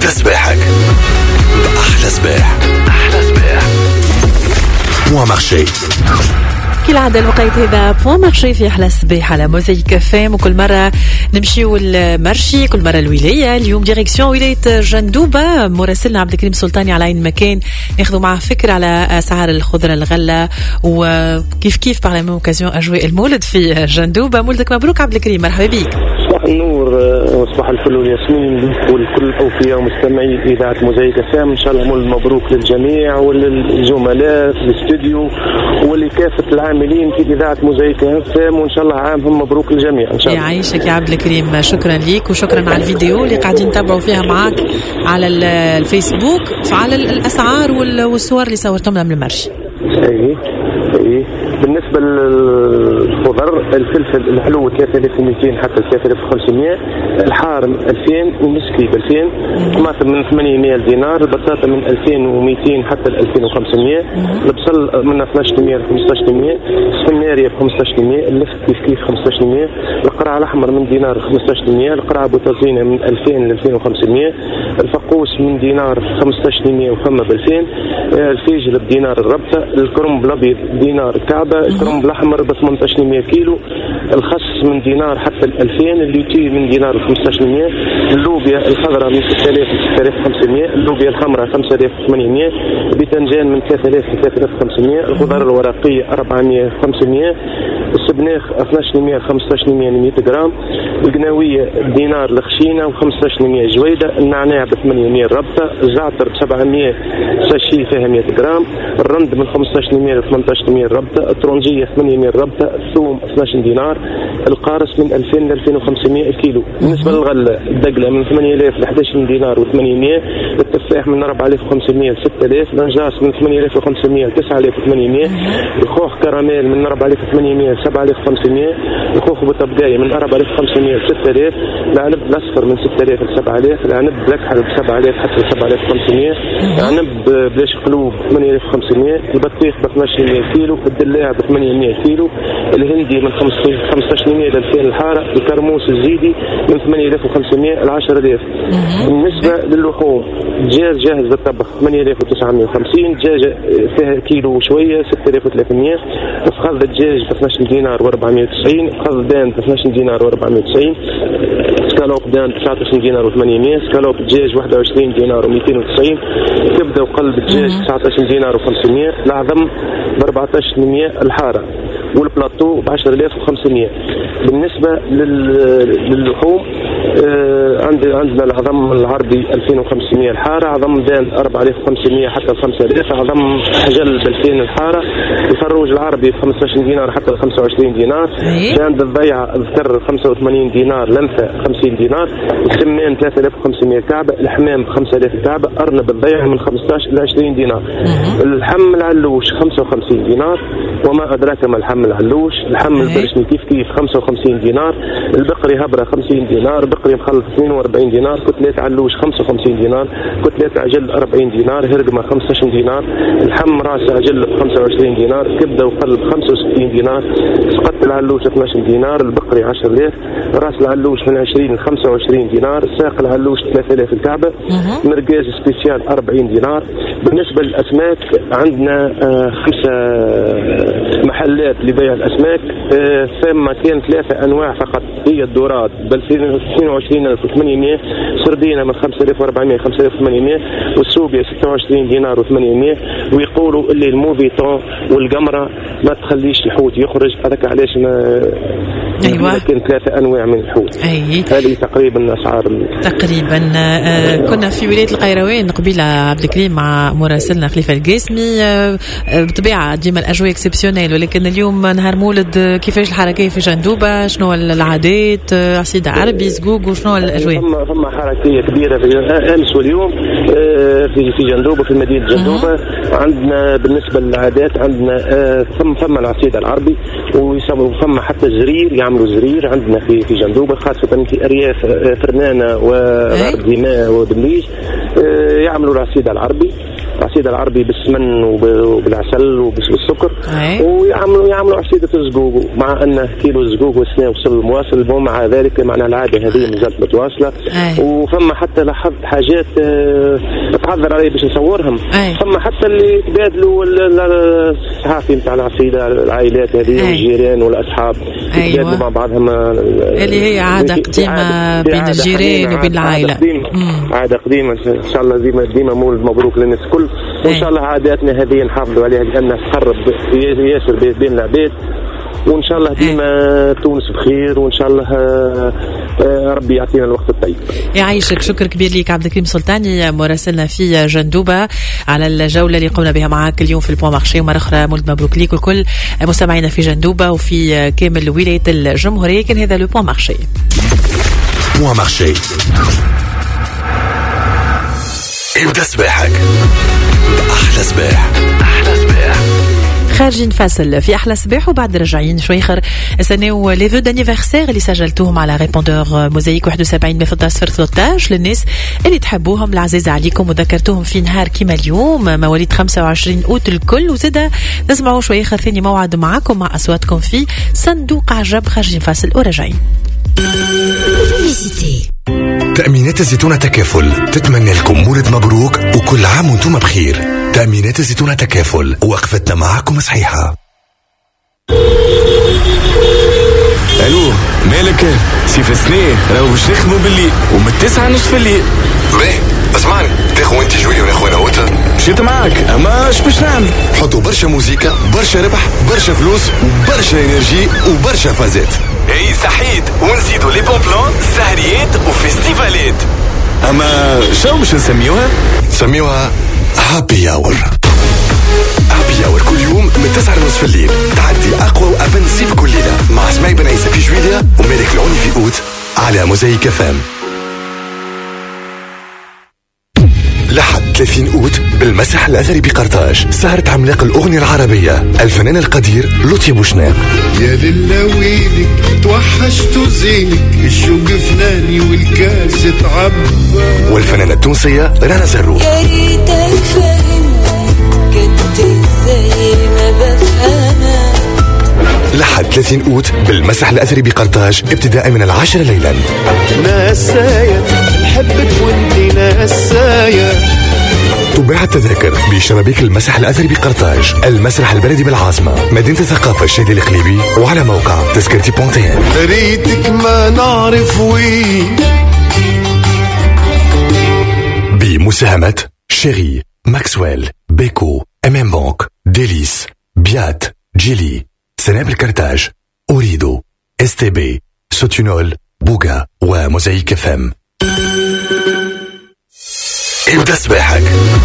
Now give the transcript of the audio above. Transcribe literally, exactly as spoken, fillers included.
أحلى صباحك بأحلى صباح. أحلى صباح بوان مارشي. كل عادة الوقت هذا بوان مارشي في أحلى صباح على موزايك كافام، وكل مرة نمشيو المرشي، كل مرة الولاية. اليوم ديريكسيون ولاية جندوبة، مراسلنا عبد الكريم سلطاني على عين مكان ناخذوا معه فكرة على أسعار الخضرة الغلة وكيف كيف par la même occasion أجواء المولد في جندوبة. مولدك مبروك عبد الكريم، مرحبا بك. صباح النور وصباح الفل والياسمين والكل أوفياء ومستمعي إذاعة موزايك كافام. إن شاء الله مولد مبروك للجميع وللزملاء في الاستوديو ولكافة العاملين في إذاعة موزايك كافام، وإن شاء الله عامهم مبروك للجميع إن شاء الله. يعيشك يا عبد الكريم، شكرا ليك وشكرا على الفيديو اللي قاعدين نتابعوا فيها معاك على الفيسبوك على الأسعار والصور اللي صورتهم من المرشي. أيه أيه بالنسبة للخضر، الفلفل الحلو ثلاثة آلاف ومئتين حتى ثلاثة آلاف وخمسمائة، الحار ألفين، والمسكي ألفين، الطماطم من ثمانمائة دينار، البطاطا من ألفين ومئتين حتى ألفين وخمسمائة، البصل من اثناش مية ل خمسطاش مية، السفنارية ب خمسطاش مية، اللفت كيف كيف خمسطاش مية، القرع الأحمر من دينار خمسطاش مية، القرع بوتازينة من ألفين ل ألفين وخمسمائة، الفقوس من دينار خمسطاش مية وخمة ب ألفين، الفيجل بدينار الربطة، الكرنب الأبيض دينار كعبة، الكرنب الأحمر ب ثمانية مية كيلو، الخس من دينار حتى الألفين، الليتي من دينار خمسطاش مية، اللوبيا الخضراء من ستة آلاف ل ستة آلاف وخمسمائة، اللوبيا الحمراء خمسة آلاف وثمانمائة، الباذنجان من ثلاثة آلاف ل ثلاثة آلاف وخمسمائة، الخضار الورقية أربعمائة خمسمائة، السبناخ اثناش مية خمسطاش مية مية غرام، القناوية دينار الخشينة وخمسطاش مية جويدة، النعناع ب ثمانمائة الربطة، الزعتر ب سبعمائة ساشي فيها مية غرام، الرند من خمسطاش مية ل ثمانية عشر مية الربطة، الترونجية ثمانمائة الربطة، الثوم اثناش دينار، القارص من ألفين ل ألفين وخمسمائة الكيلو. بالنسبة للغلة، الدقلة من ثمانية آلاف ل أحد عشر دينار وثمانمائة، التفاح من أربعة آلاف وخمسمائة ل ستة آلاف، الانجاص من ثمانية آلاف وخمسمائة ل تسعة آلاف وثمانمائة، الخوخ كراميل من أربعة آلاف وثمانمائة ل سبعة آلاف وخمسمائة، الخوخ بطبقاية من أربعة آلاف وخمسمائة ل ستة آلاف، العنب الأصفر من ستة آلاف ل سبعة آلاف، العنب بلكحل ب سبعة آلاف حتى سبعة آلاف وخمسمائة، العنب بلاش قلوب ثمانية آلاف وخمسمائة، البطيخ ب اثناش مية كيلو، الدلاع ب ثمانمائة كيلو، الهندي من خمسطاش مية ل ألفين الحارة، الكرموس الزيدي من ثمانية آلاف وخمسمائة ل عشرة آلاف. بالنسبة للحوم، دجاج جاهز للطبخ ثمانية آلاف وتسعمائة وخمسين، دجاجة فيها كيلو وشوية ستة آلاف وثلاثمائة، فخذ الدجاج ب اثناش دينار وأربعمائة وتسعين، خذ دان ب اثناش دينار وأربعمائة وتسعين، سكالوب دان تسعة عشر دينار وثمانمائة، سكالوب دجاج واحد وعشرين دينار ومئتين وتسعين، كبدة وقلب دجاج تسعة عشر دينار وخمسمائة، العظم ب أربعة عشر مية الحارة، والبلاطو ب عشرة آلاف وخمسمائة. بالنسبة للحوم آه عندنا العظم العربي ألفين وخمسمائة الحارة، عظم دان أربعة آلاف وخمسمائة حتى خمسة آلاف، عظم حجل ب ألفين الحارة، الفروج العربي ب خمسة عشر دينار حتى خمسة وعشرين دينار، شاند الضيعة الذكر خمسة وثمانين دينار، لنفة خمسين دينار، السمان ثلاثة آلاف وخمسمائة كعبة، الحمام خمسة آلاف كعبة، أرنب الضيعة من خمسة عشر إلى عشرين دينار، اللحم العلوش خمسة وخمسين دينار، وما أدراك ما الحم العلوش، الحم البرشمي كيف كيف خمسة وخمسين دينار، البقري هبرة خمسين دينار، بقري مخلط اثنين وأربعين دينار، كتلات علوش خمسة وخمسين دينار، كتلات عجل أربعين دينار، هرقمة خمسة عشر دينار، اللحم راس عجل ب خمسة وعشرين دينار، كبدة وقلب خمسة وستين دينار، سقط العلوش اثناش دينار، البقري عشرة آلاف، راس العلوش من عشرين ل خمسة وعشرين دينار، ساق العلوش ثلاثة آلاف الكعبة، مرقاز سبيسيال أربعين دينار. بالنسبة للأسماك عندنا آه خمسة محلات لبيع الأسماك، آه ثم كان ثلاثة أنواع فقط، هي الدورات ب اثنين وعشرين ألف وثمانمائة، سردينة من خمسة آلاف وأربعمائة خمسة آلاف وثمانمائة، والسوبيا ستة وعشرين دينار وثمانمائة، ويقولوا اللي الموفيتون والقمرة ما تخليش الحوت يخرج، هذاك علاش ما أيوة. كان ثلاثة أنواع من الحوت. أي. هذه تقريبا أسعار تقريبا. آه كنا في ولاية القيروان قبيلة عبد الكريم مع مراسلنا خليفة القاسمي، آه بطبيعة ديما الأجواء اكسبسيونيل، ولكن اليوم نهار مولد كيفاش الحركة في جندوبة، شنو العادات، عصيدة عربي زقوق وشنو الأجواء؟ ثم ثم حركية كبيرة في أمس واليوم آه في في جندوبة، في مدينة جندوبة. عندنا بالنسبة للعادات عندنا آه ثم ثم العصيدة العربي، ويسموا ثم حتى الزرير، يعملوا زرير عندنا في في جندوبة، خاصة في أرياف فرنانة وغرب ديماء ودمليج، آه يعملوا العصيدة العربي. عصيدة العربي بالسمن وبالعسل وبالسكر، ويعملوا يعملوا عصيدة الزقوق، مع أن كيلو الزقوق والسنة وصل مواصل، ومع ذلك معناها العادة هذه مازالت متواصلة. وفما حتى لاحظت حاجات تعذر علي باش نصورهم. فما حتى اللي تبادلوا الصحافي نتاع العصيدة، العائلات هذه والجيران والأصحاب يتبادلوا مع بعضهم، اللي هي عادة قديمة بين الجيران وبين العائلة. عادة قديمة إن شاء الله ديما ديما مولد مبروك للناس الكل، وإن شاء الله عاداتنا هذه نحافظوا عليها لأنها تقرب ياسر بين العباد، وإن شاء الله ديما تونس بخير، وإن شاء الله ربي يعطينا الوقت الطيب. يعيشك. شكر كبير ليك عبد الكريم سلطاني مراسلنا في جندوبة على الجولة اللي قمنا بها معك اليوم في البوان مارشي، ومرة أخرى مولد مبروك ليك وكل مستمعينا في جندوبة وفي كامل ولاية الجمهورية. كان هذا البوان مارشي. بوان مارشي ابدأ صباحك أحلى صباح. أحلى صباح. خارجين فاصل في أحلى صباح وبعد راجعين شوي خير استناو لي فو دانيفرسير اللي سجلتوهم على ريبوندور موزايك واحد وسبعين مفضل صفر ثلاثة عشر للناس اللي تحبوهم العزيز عليكم وذكرتوهم في نهار كيما اليوم مواليد خمسة وعشرين أوت الكل. وزادا نسمعوا شوي خير ثاني موعد معكم مع أصواتكم في صندوق عجب. خارجين فاصل وراجعين. تأمينات الزيتونة تكافل تتمنى لكم مولد مبروك وكل عام وانتم بخير. تأمينات الزيتونة تكافل، وقفتنا معكم صحيحة. الو مالك سيف سنيه راهو باش نخدموا بالليل ومن التسعة نصف الليل. باهي اسمعني تاخو انت جوي وانا خويا وتا مشيت معاك، اما اش باش نعمل؟ حطوا برشا موزيكا، برشا ربح، برشا فلوس وبرشا انرجي وبرشا فازات. اي صحيت، ونزيدوا لي بون بلان سهريات وفيستيفالات. اما شو باش نسميوها؟ نسميوها هابي اور. هابي اور كل يوم من تسعة ونصف الليل تعدي اقوى وابن صيف كل ليله مع سماي بن عيسى في جويليا ومالك العوني في اوت على موزايك اف ام. لحد ثلاثين أوت بالمسرح الأثري بقرطاج سهرة عملاق الأغنية العربية الفنان القدير لطفي بوشناق. يا للويلك توحشت زينك الشوق فناني والكاس تعبى. والفنانة التونسية رنا زروق. يا ريتك فهمني كنت زي ما بفهمك. لحد ثلاثين أوت بالمسرح الأثري بقرطاج ابتداء من العاشرة ليلا. ناسايا نحبك وانتي ناسايا. تباع التذاكر بشبابيك المسرح الأثري بقرطاج، المسرح البلدي بالعاصمة، مدينة الثقافة الشادي الإقليمي، وعلى موقع تذكرتي بونتين. ريتك ما نعرف وين. بمساهمة شيري، ماكسويل، بيكو، أمام بانك، ديليس، بيات، جيلي، سنابل كرتاج، أوريدو، اس تي بي، سوتينول، بوغا وموزايك اف ام. ابدأ صباحك